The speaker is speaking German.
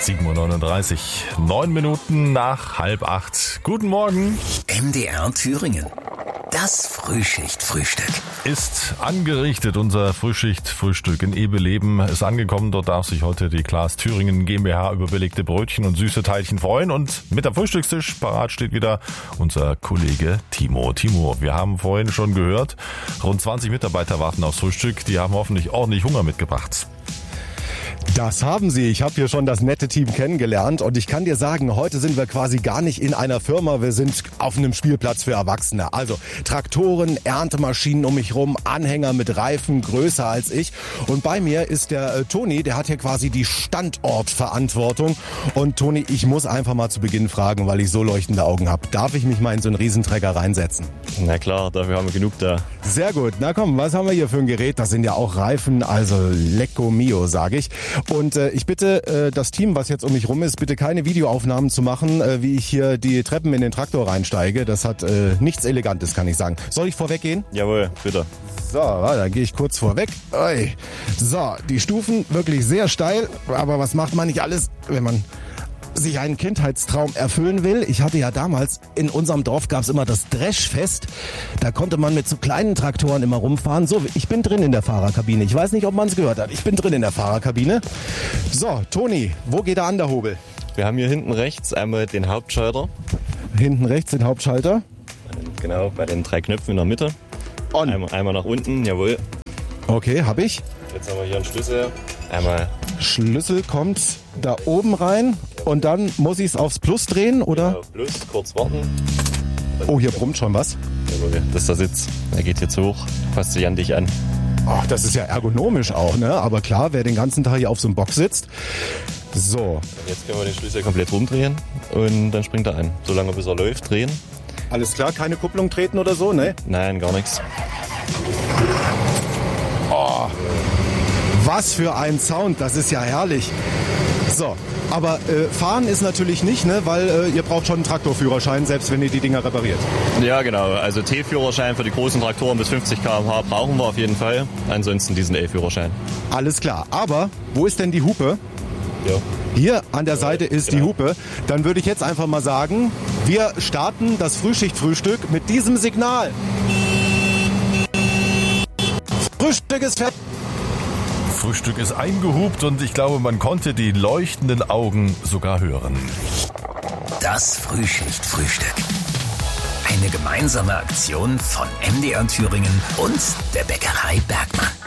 7:39 Uhr, 9 Minuten nach 7:30. Guten Morgen. MDR Thüringen. Das Frühschicht-Frühstück. Ist angerichtet, unser Frühschicht-Frühstück in Ebeleben ist angekommen. Dort darf sich heute die Klaas Thüringen GmbH über belegte Brötchen und süße Teilchen freuen. Und mit am Frühstückstisch parat steht wieder unser Kollege Timo. Timo, wir haben vorhin schon gehört, rund 20 Mitarbeiter warten aufs Frühstück. Die haben hoffentlich ordentlich Hunger mitgebracht. Das haben sie. Ich habe hier schon das nette Team kennengelernt und ich kann dir sagen, heute sind wir quasi gar nicht in einer Firma, wir sind auf einem Spielplatz für Erwachsene. Also Traktoren, Erntemaschinen um mich rum, Anhänger mit Reifen, größer als ich. Und bei mir ist der Toni, der hat hier quasi die Standortverantwortung. Und Toni, ich muss einfach mal zu Beginn fragen, weil ich so leuchtende Augen habe. Darf ich mich mal in so einen Riesenträger reinsetzen? Na klar, dafür haben wir genug da. Sehr gut. Na komm, was haben wir hier für ein Gerät? Das sind ja auch Reifen, also lecco mio, sage ich. Und ich bitte das Team, was jetzt um mich rum ist, bitte keine Videoaufnahmen zu machen, wie ich hier die Treppen in den Traktor reinsteige. Das hat nichts Elegantes, kann ich sagen. Soll ich vorweggehen? Jawohl, bitte. So, dann gehe ich kurz vorweg. Ui. So, die Stufen wirklich sehr steil. Aber was macht man nicht alles, wenn man sich einen Kindheitstraum erfüllen will? Ich hatte ja damals, in unserem Dorf gab's immer das Dreschfest. Da konnte man mit so kleinen Traktoren immer rumfahren. So, ich bin drin in der Fahrerkabine. Ich weiß nicht, ob man es gehört hat. Ich bin drin in der Fahrerkabine. So, Toni, wo geht der an der Hobel? Wir haben hier hinten rechts einmal den Hauptschalter. Hinten rechts den Hauptschalter. Genau, bei den 3 Knöpfen in der Mitte. On. Einmal nach unten, jawohl. Okay, hab ich. Jetzt haben wir hier einen Schlüssel. Einmal. Schlüssel kommt da oben rein und dann muss ich es aufs Plus drehen, oder? Genau, Plus, kurz warten. Oh, hier brummt schon was. Jawohl, das ist der Sitz. Er geht jetzt hoch, passt sich an dich an. Ach, das ist ja ergonomisch auch, ne? Aber klar, wer den ganzen Tag hier auf so einem Box sitzt. So. Und jetzt können wir den Schlüssel komplett rumdrehen und dann springt er an. Solange bis er läuft, drehen. Alles klar, keine Kupplung treten oder so, ne? Nein, gar nichts. Oh, was für ein Sound, das ist ja herrlich. So, aber fahren ist natürlich nicht, ne? Weil ihr braucht schon einen Traktorführerschein, selbst wenn ihr die Dinger repariert. Ja, genau. Also T-Führerschein für die großen Traktoren bis 50 km/h brauchen wir auf jeden Fall. Ansonsten diesen E-Führerschein. Alles klar, aber wo ist denn die Hupe? Ja. Hier an der Seite ist die Hupe. Dann würde ich jetzt einfach mal sagen, wir starten das Frühschicht-Frühstück mit diesem Signal. Frühstück ist fertig. Frühstück ist eingehupt und ich glaube, man konnte die leuchtenden Augen sogar hören. Das Frühschicht-Frühstück. Eine gemeinsame Aktion von MDR Thüringen und der Bäckerei Bergmann.